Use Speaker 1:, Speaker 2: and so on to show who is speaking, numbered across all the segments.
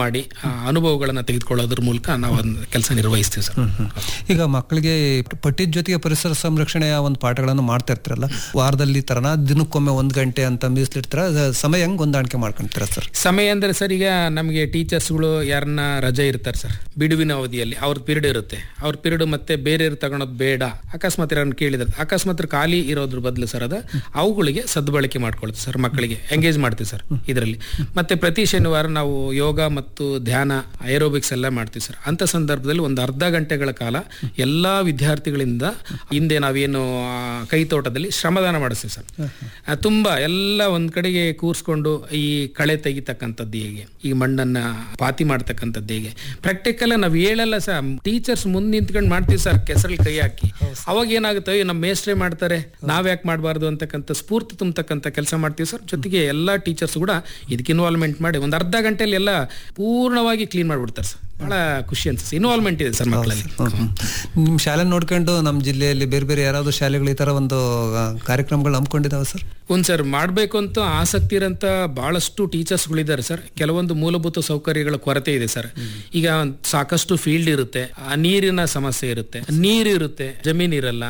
Speaker 1: ಮಾಡಿ ಅನುಭವಗಳನ್ನು ತೆಗೆದುಕೊಳ್ಳೋದ್ರ ಮೂಲಕ ನಾವು ಕೆಲಸ ನಿರ್ವಹಿಸ್ತೀವಿ ಸರ್.
Speaker 2: ಈಗ ಮಕ್ಕಳಿಗೆ ಪಠ್ಯದ ಜೊತೆಗೆ ಪರಿಸರ ಸಂರಕ್ಷಣೆಯ ಒಂದು ಪಾಠಗಳನ್ನು ಮಾಡ್ತಾ ಇರ್ತೀರಲ್ಲ, ವಾರದಲ್ಲಿ ತರನ ದಿನಕ್ಕೊಮ್ಮೆ 1 ಗಂಟೆ ಅಂತ ಮೀಸಲಿಡ್ತೀರ, ಸಮಯ ಹೆಂಗ್ ಹೊಂದಾಣಿಕೆ ಮಾಡ್ಕೊಂತೀರಾ ಸರ್?
Speaker 1: ಸಮಯ ಅಂದ್ರೆ ಸರ್, ಈಗ ನಮಗೆ ಟೀಚರ್ಸ್ಗಳು ಯಾರನ್ನ ರಜೆ ಇರ್ತಾರೆ ಸರ್, ಬಿಡುವಿನ ಅವಧಿಯಲ್ಲಿ ಅವ್ರ ಪೀರಿಯಡ್ ಇರುತ್ತೆ, ಅವ್ರ ಪೀರಿಯಡ್ ಮತ್ತೆ ಬೇರೆ ತಗೊಳೋದು ಬೇಡ, ಅಕಸ್ಮಾತ್ ಯಾರನ್ನ ಕೇಳಿದ್ರೆ ಅಕಸ್ಮಾತ್ ಖಾಲಿ ಇರೋದ್ರ ಬದಲು ಸರ್ ಅವುಗಳಿಗೆ ಸದ್ಬಳಕೆ ಮಾಡ್ಕೊಳ್ತೀವಿ ಸರ್, ಮಕ್ಕಳಿಗೆ ಎಂಗೇಜ್ ಮಾಡ್ತೀವಿ ಸರ್ ಇದರಲ್ಲಿ. ಮತ್ತೆ ಪ್ರತಿ ಶನಿವಾರ ನಾವು ಯೋಗ ಮತ್ತು ಧ್ಯಾನ ಏರೋಬಿಕ್ಸ್ ಎಲ್ಲ ಮಾಡ್ತೀವಿ ಸರ್. ಅಂತ ಸಂದರ್ಭದಲ್ಲಿ ಒಂದು ಅರ್ಧ ಗಂಟೆಗಳ ಕಾಲ ಎಲ್ಲಾ ವಿದ್ಯಾರ್ಥಿಗಳಿಂದ ಹಿಂದೆ ನಾವೇನು ಕೈ ತೋಟದಲ್ಲಿ ಶ್ರಮದಾನ ಮಾಡಿಸ್ತೀವಿ ಸರ್. ತುಂಬಾ ಎಲ್ಲ ಒಂದ್ ಕಡೆಗೆ ಕೂರ್ಸ್ಕೊಂಡು ಈ ಕಳೆ ತೆಗಿತಕ್ಕಂಥದ್ದು ಹೇಗೆ, ಈ ಮಣ್ಣನ್ನ ಪಾತಿ ಮಾಡ್ತಕ್ಕಂಥದ್ದು ಹೇಗೆ, ಪ್ರಾಕ್ಟಿಕಲ್ ನಾವು ಹೇಳಲ್ಲ ಸರ್, ಟೀಚರ್ಸ್ ಮುಂದೆ ನಿಂತ್ಕೊಂಡು ಮಾಡ್ತೀವಿ ಸರ್, ಕೆಸರಲ್ಲಿ ಕೈ ಹಾಕಿ. ಅವಾಗ ಏನಾಗುತ್ತೆ, ನಮ್ಮ ಮೇಸ್ಟ್ರೇ ಮಾಡ್ತಾರೆ ನಾವ್ ಯಾಕೆ ಮಾಡಬಾರ್ದು ಅಂತಕ್ಕಂಥ ಸ್ಫೂರ್ತಿ ತುಂಬತಕ್ಕಂಥ ಕೆಲಸ ಮಾಡ್ತೀವಿ ಸರ್. ಜೊತೆಗೆ ಎಲ್ಲಾ ಟೀಚರ್ಸ್ ಕೂಡ ಇದಕ್ಕೆ ಇನ್ವಾಲ್ವ್ಮೆಂಟ್ ಮಾಡಿ ಒಂದು ಅರ್ಧ ಗಂಟೆಯಲ್ಲಿ ಎಲ್ಲ ಪೂರ್ಣವಾಗಿ ಕ್ಲೀನ್ ಮಾಡ್ಬಿಡ್ತಾರೆ ಸರ್. ಬಹಳ ಖುಷಿ ಅನ್ಸುತ್ತೆ, ಇನ್ವಾಲ್ವ್ಮೆಂಟ್ ಇದೆ ಸರ್ ಮಕ್ಕಳಲ್ಲಿ.
Speaker 2: ನಿಮ್ ಶಾಲೆ ನೋಡ್ಕೊಂಡು ನಮ್ಮ ಜಿಲ್ಲೆಯಲ್ಲಿ ಬೇರೆ ಬೇರೆ ಯಾರಾದ್ರೂ ಶಾಲೆಗಳು ಈ ತರ ಒಂದು ಕಾರ್ಯಕ್ರಮಗಳು ಹಮ್ಮಿಕೊಂಡಿದಾವೆ ಸರ್?
Speaker 1: ಸರ್, ಮಾಡಬೇಕು ಅಂತ ಆಸಕ್ತಿ ಇರೋಂಥ ಬಹಳಷ್ಟು ಟೀಚರ್ಸ್ಗಳಿದ್ದಾರೆ ಸರ್. ಕೆಲವೊಂದು ಮೂಲಭೂತ ಸೌಕರ್ಯಗಳ ಕೊರತೆ ಇದೆ ಸರ್. ಈಗ ಸಾಕಷ್ಟು ಫೀಲ್ಡ್ ಇರುತ್ತೆ, ನೀರಿನ ಸಮಸ್ಯೆ ಇರುತ್ತೆ, ನೀರಿರುತ್ತೆ, ಜಮೀನ್ ಇರಲ್ಲ,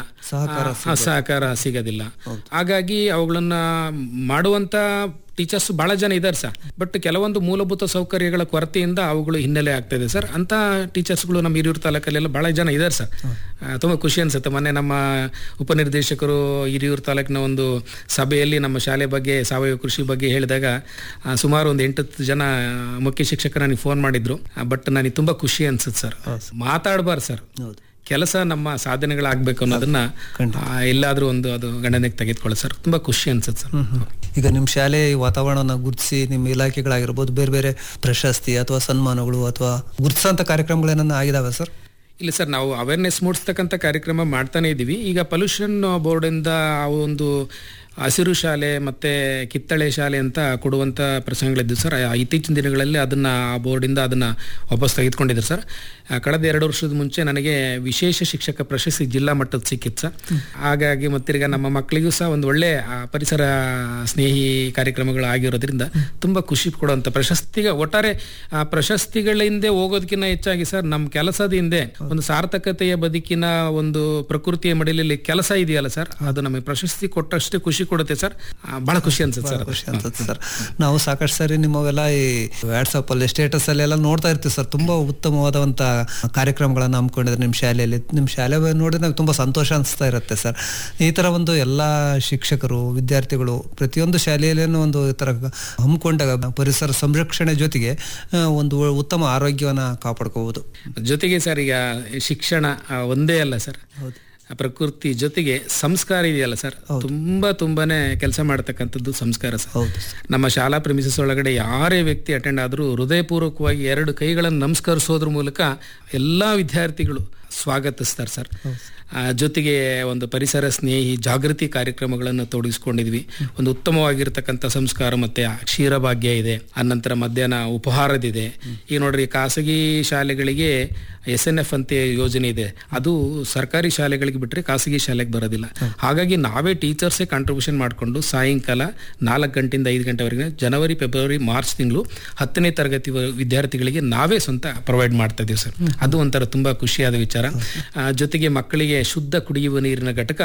Speaker 1: ಸಹಕಾರ ಸಿಗೋದಿಲ್ಲ. ಹಾಗಾಗಿ ಅವುಗಳನ್ನ ಮಾಡುವಂತ ಟೀಚರ್ಸ್ ಬಹಳ ಜನ ಇದ್ದಾರೆ ಸರ್. ಬಟ್ ಕೆಲವೊಂದು ಮೂಲಭೂತ ಸೌಕರ್ಯಗಳ ಕೊರತೆಯಿಂದ ಅವುಗಳು ಹಿನ್ನೆಲೆ ಆಗ್ತಾ ಇದೆ ಸರ್. ಅಂತ ಟೀಚರ್ಸ್ಗಳು ನಮ್ಮ ಹಿರಿಯೂರು ತಾಲೂಕಲ್ಲೆಲ್ಲ ಬಹಳ ಜನ ಇದ್ದಾರೆ ಸರ್. ತುಂಬಾ ಖುಷಿ ಅನ್ಸುತ್ತೆ. ಮೊನ್ನೆ ನಮ್ಮ ಉಪನಿರ್ದೇಶಕರು ಹಿರಿಯೂರು ತಾಲೂಕಿನ ಒಂದು ಸಭೆಯಲ್ಲಿ ನಮ್ಮ ಶಾಲೆ ಬಗ್ಗೆ, ಸಾವಯವ ಕೃಷಿ ಬಗ್ಗೆ ಹೇಳಿದಾಗ ಸುಮಾರು ಒಂದು 8 ಜನ ಮುಖ್ಯ ಶಿಕ್ಷಕರು ನನಗೆ ಫೋನ್ ಮಾಡಿದ್ರು. ಬಟ್ ನನಗೆ ತುಂಬಾ ಖುಷಿ ಅನ್ಸುತ್ತೆ ಸರ್. ಮಾತಾಡಬಾರ್ದು ಸರ್, ಕೆಲಸ ನಮ್ಮ ಸಾಧನೆಗಳಾಗಬೇಕು ಅನ್ನೋದನ್ನ ಎಲ್ಲಾದ್ರೂ ಒಂದು ಅದು ಗಣನೆಗೆ ತೆಗೆದುಕೊಳ್ಳಿ ಸರ್. ತುಂಬಾ ಖುಷಿ ಅನ್ಸುತ್ತೆ ಸರ್.
Speaker 2: ಈಗ ನಿಮ್ಮ ಶಾಲೆ ವಾತಾವರಣನ ಗುರುತಿಸಿ ನಿಮ್ಮ ಇಲಾಖೆಗಳಾಗಿರ್ಬೋದು ಬೇರೆ ಬೇರೆ ಪ್ರಶಸ್ತಿ ಅಥವಾ ಸನ್ಮಾನಗಳು ಅಥವಾ ಗುರುತಿಸಂತ ಕಾರ್ಯಕ್ರಮಗಳೇನನ್ನ ಆಗಿದಾವೆ ಸರ್?
Speaker 1: ಇಲ್ಲ ಸರ್, ನಾವು ಅವೇರ್ನೆಸ್ ಮೂಡಿಸ್ತಕ್ಕಂಥ ಕಾರ್ಯಕ್ರಮ ಮಾಡ್ತಾನೆ ಇದ್ದೀವಿ. ಈಗ ಪೊಲ್ಯೂಷನ್ ಬೋರ್ಡ್ ಇಂದ ಒಂದು ಹಸಿರು ಶಾಲೆ ಮತ್ತೆ ಕಿತ್ತಳೆ ಶಾಲೆ ಅಂತ ಕೊಡುವಂತ ಪ್ರಸಂಗಗಳಿದ್ದು ಸರ್. ಇತ್ತೀಚಿನ ದಿನಗಳಲ್ಲಿ ಅದನ್ನ ಆ ಬೋರ್ಡಿಂದ ಅದನ್ನ ವಾಪಸ್ ತೆಗೆದುಕೊಂಡಿದ್ರು ಸರ್. ಕಳೆದ 2 ವರ್ಷದ ಮುಂಚೆ ನನಗೆ ವಿಶೇಷ ಶಿಕ್ಷಕ ಪ್ರಶಸ್ತಿ ಜಿಲ್ಲಾ ಮಟ್ಟದ ಸಿಕ್ಕಿತ್ತು ಸರ್. ಹಾಗಾಗಿ ಮತ್ತೀಗ ನಮ್ಮ ಮಕ್ಕಳಿಗೂ ಸಹ ಒಂದು ಒಳ್ಳೆ ಪರಿಸರ ಸ್ನೇಹಿ ಕಾರ್ಯಕ್ರಮಗಳು ಆಗಿರೋದ್ರಿಂದ ತುಂಬಾ ಖುಷಿ ಕೊಡುವಂತ ಪ್ರಶಸ್ತಿಗೆ ಒಟ್ಟಾರೆ ಪ್ರಶಸ್ತಿಗಳ ಹಿಂದೆ ಹೋಗೋದಕ್ಕಿಂತ ಹೆಚ್ಚಾಗಿ ಸರ್, ನಮ್ಮ ಕೆಲಸದ ಹಿಂದೆ ಒಂದು ಸಾರ್ಥಕತೆಯ ಬದುಕಿನ ಒಂದು ಪ್ರಕೃತಿಯ ಮಡಿಲಲ್ಲಿ ಕೆಲಸ ಇದೆಯಲ್ಲ ಸರ್, ಅದು ನಮಗೆ ಪ್ರಶಸ್ತಿ ಕೊಟ್ಟಷ್ಟು ಖುಷಿ ಕೊಡುತ್ತೆ ಸರ್. ಬಹಳ ಖುಷಿ ಅನ್ಸುತ್ತೆ ಸರ್.
Speaker 2: ಖುಷಿ ಅನ್ಸುತ್ತೆ ಸರ್. ನಾವು ಸಾಕಷ್ಟು ಸಾರಿ ನಿಮ್ಮವೆಲ್ಲ ಈ ವಾಟ್ಸಪ್ ಅಲ್ಲಿ ಸ್ಟೇಟಸ್ ಅಲ್ಲಿ ಎಲ್ಲ ನೋಡ್ತಾ ಇರ್ತೀವಿ ಸರ್. ತುಂಬಾ ಉತ್ತಮವಾದಂತ ಕಾರ್ಯಕ್ರಮಗಳನ್ನ ಹಮ್ಮಿಕೊಂಡಿದ್ರೆ ನಿಮ್ಮ ಶಾಲೆಯಲ್ಲಿ. ನಿಮ್ಮ ಶಾಲೆ ನೋಡಿ ನಾವು ತುಂಬಾ ಸಂತೋಷ ಅನಿಸ್ತಾ ಇರುತ್ತೆ ಸರ್. ಈ ತರ ಒಂದು ಎಲ್ಲಾ ಶಿಕ್ಷಕರು, ವಿದ್ಯಾರ್ಥಿಗಳು ಪ್ರತಿಯೊಂದು ಶಾಲೆಯಲ್ಲೇನೋ ಒಂದು ಈ ತರ ಹಮ್ಮಿಕೊಂಡಾಗ ಪರಿಸರ ಸಂರಕ್ಷಣೆ ಜೊತೆಗೆ ಒಂದು ಉತ್ತಮ ಆರೋಗ್ಯವನ್ನ ಕಾಪಾಡ್ಕೋಬಹುದು. ಜೊತೆಗೆ
Speaker 1: ಸರ್, ಈಗ ಶಿಕ್ಷಣ ಒಂದೇ ಅಲ್ಲ ಸರ್, ಪ್ರಕೃತಿ ಜೊತೆಗೆ ಸಂಸ್ಕಾರ ಇದೆಯಲ್ಲ ಸರ್, ತುಂಬಾನೇ ಕೆಲಸ ಮಾಡತಕ್ಕಂಥದ್ದು ಸಂಸ್ಕಾರ ಸರ್. ನಮ್ಮ ಶಾಲಾ ಪ್ರೆಮಿಸಸ್ ಒಳಗಡೆ ಯಾರೇ ವ್ಯಕ್ತಿ ಅಟೆಂಡ್ ಆದ್ರೂ ಹೃದಯಪೂರ್ವಕವಾಗಿ 2 ಕೈಗಳನ್ನು ನಮಸ್ಕರಿಸೋದ್ರ ಮೂಲಕ ಎಲ್ಲಾ ವಿದ್ಯಾರ್ಥಿಗಳು ಸ್ವಾಗತಿಸ್ತಾರೆ ಸರ್. ಜೊತೆಗೆ ಒಂದು ಪರಿಸರ ಸ್ನೇಹಿ ಜಾಗೃತಿ ಕಾರ್ಯಕ್ರಮಗಳನ್ನು ತೊಡಗಿಸ್ಕೊಂಡಿದ್ವಿ. ಒಂದು ಉತ್ತಮವಾಗಿರ್ತಕ್ಕಂಥ ಸಂಸ್ಕಾರ ಮತ್ತೆ ಕ್ಷೀರಭಾಗ್ಯ ಇದೆ, ಅನಂತರ ಮಧ್ಯಾಹ್ನ ಉಪಹಾರದಿದೆ. ಈಗ ನೋಡ್ರಿ, ಖಾಸಗಿ ಶಾಲೆಗಳಿಗೆ SNF ಅಂತ ಯೋಜನೆ ಇದೆ, ಅದು ಸರ್ಕಾರಿ ಶಾಲೆಗಳಿಗೆ ಬಿಟ್ಟರೆ ಖಾಸಗಿ ಶಾಲೆಗೆ ಬರೋದಿಲ್ಲ. ಹಾಗಾಗಿ ನಾವೇ ಟೀಚರ್ಸೇ ಕಾಂಟ್ರಿಬ್ಯೂಷನ್ ಮಾಡಿಕೊಂಡು ಸಾಯಂಕಾಲ 4 ಗಂಟೆಯಿಂದ 5 ಗಂಟೆವರೆಗೆ ಜನವರಿ, ಫೆಬ್ರವರಿ, ಮಾರ್ಚ್ ತಿಂಗಳು 10ನೇ ತರಗತಿ ವಿದ್ಯಾರ್ಥಿಗಳಿಗೆ ನಾವೇ ಸ್ವಂತ ಪ್ರೊವೈಡ್ ಮಾಡ್ತಾ ಇದೀವಿ ಸರ್. ಅದು ಒಂಥರ ತುಂಬಾ ಖುಷಿಯಾದ ವಿಚಾರ. ಜೊತೆಗೆ ಮಕ್ಕಳಿಗೆ ಶುದ್ಧ ಕುಡಿಯುವ ನೀರಿನ ಘಟಕ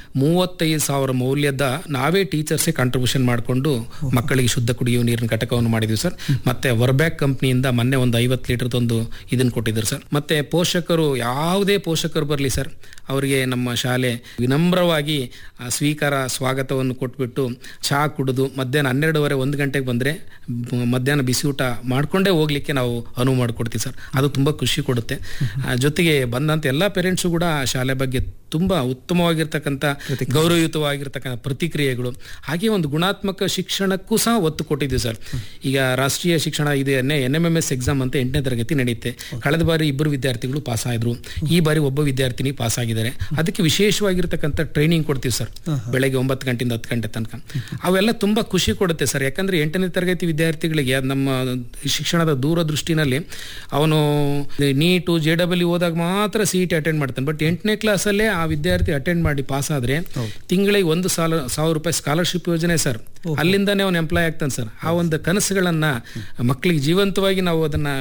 Speaker 1: 35,000 ಮೌಲ್ಯದ ನಾವೇ ಟೀಚರ್ಸೇ ಕಾಂಟ್ರಿಬ್ಯೂಷನ್ ಮಾಡಿಕೊಂಡು ಮಕ್ಕಳಿಗೆ ಶುದ್ಧ ಕುಡಿಯುವ ನೀರಿನ ಘಟಕವನ್ನು ಮಾಡಿದ್ವಿ ಸರ್. ಮತ್ತೆ ವರ್ಬ್ಯಾಕ್ ಕಂಪ್ನಿಯಿಂದ ಮೊನ್ನೆ ಒಂದು 50 ಲೀಟರ್ದೊಂದು ಇದನ್ನು ಕೊಟ್ಟಿದ್ರು ಸರ್. ಮತ್ತೆ ಪೋಷಕರು, ಯಾವುದೇ ಪೋಷಕರು ಬರಲಿ ಸರ್, ಅವರಿಗೆ ನಮ್ಮ ಶಾಲೆ ವಿನಮ್ರವಾಗಿ ಸ್ವಾಗತವನ್ನು ಕೊಟ್ಬಿಟ್ಟು ಚಹಾ ಕುಡಿದು ಮಧ್ಯಾಹ್ನ 12:30 1 ಗಂಟೆಗೆ ಬಂದರೆ ಮಧ್ಯಾಹ್ನ ಬಿಸಿ ಊಟ ಮಾಡ್ಕೊಂಡೇ ಹೋಗ್ಲಿಕ್ಕೆ ನಾವು ಅನುವು ಮಾಡಿಕೊಡ್ತೀವಿ ಸರ್. ಅದು ತುಂಬಾ ಖುಷಿ ಕೊಡುತ್ತೆ. ಜೊತೆಗೆ ಬಂದಂತ ಎಲ್ಲ ಪೇರೆಂಟ್ಸು ಕೂಡ ಶಾಲೆ ಬಗ್ಗೆ ತುಂಬಾ ಉತ್ತಮವಾಗಿರ್ತಕ್ಕಂಥ ಗೌರವಯುತವಾಗಿರ್ತಕ್ಕಂಥ ಪ್ರತಿಕ್ರಿಯೆಗಳು, ಹಾಗೆ ಒಂದು ಗುಣಾತ್ಮಕ ಶಿಕ್ಷಣಕ್ಕೂ ಸಹ ಒತ್ತು ಕೊಟ್ಟಿದ್ದೀವಿ ಸರ್. ಈಗ ರಾಷ್ಟ್ರೀಯ ಶಿಕ್ಷಣ ಇದೆ, NMMS ಎಕ್ಸಾಮ್ ಅಂತ 8ನೇ ತರಗತಿ ನಡೆಯುತ್ತೆ. ಕಳೆದ ಬಾರಿ 2 ವಿದ್ಯಾರ್ಥಿಗಳು ಪಾಸ್ ಆದ್ರು, ಈ ಬಾರಿ ಒಬ್ಬ ವಿದ್ಯಾರ್ಥಿನಿ ಪಾಸ್ ಆಗಿದ್ದಾರೆ. ಅದಕ್ಕೆ ವಿಶೇಷವಾಗಿರ್ತಕ್ಕಂಥ ಟ್ರೈನಿಂಗ್ ಕೊಡ್ತೀವಿ ಸರ್, ಬೆಳಗ್ಗೆ 9 ಗಂಟೆಯಿಂದ 10 ಗಂಟೆ ತನಕ. ಅವೆಲ್ಲ ತುಂಬಾ ಖುಷಿ ಕೊಡುತ್ತೆ ಸರ್. ಯಾಕಂದ್ರೆ 8ನೇ ತರಗತಿ ವಿದ್ಯಾರ್ಥಿಗಳಿಗೆ ನಮ್ಮ ಶಿಕ್ಷಣದ ದೂರದೃಷ್ಟಿನಲ್ಲಿ ಅವನು ನೀಟು JEE ಹೋದಾಗ ಮಾತ್ರ CET ಅಟೆಂಡ್ ಮಾಡ್ತಾನೆ. ಬಟ್ 8ನೇ ಕ್ಲಾಸಲ್ಲೇ ಆ ವಿದ್ಯಾರ್ಥಿ ಅಟೆಂಡ್ ಮಾಡಿ ಪಾಸ್ ಆದ್ರೆ ತಿಂಗಳಿಗೆ 1,000 ರೂಪಾಯಿ ಸ್ಕಾಲರ್ಶಿಪ್ ಯೋಜನೆ ಸರ್, ಅಲ್ಲಿಂದಾನೇ ಅವನು ಎಂಪ್ಲಾಯ್ ಆಗ್ತಾನೆ ಸರ್. ಆ ಒಂದು ಕನಸುಗಳನ್ನ ಮಕ್ಕಳಿಗೆ ಜೀವಂತವಾಗಿ ನಾವು ಅದನ್ನ